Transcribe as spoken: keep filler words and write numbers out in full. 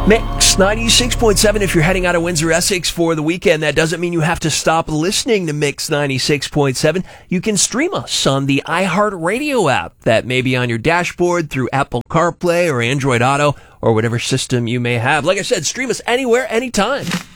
Mix ninety-six point seven if you're heading out of Windsor, Essex for the weekend. That doesn't mean you have to stop listening to Mix ninety-six point seven. You can stream us on the iHeartRadio app that may be on your dashboard through Apple CarPlay or Android Auto or whatever system you may have. Like I said, stream us anywhere, anytime.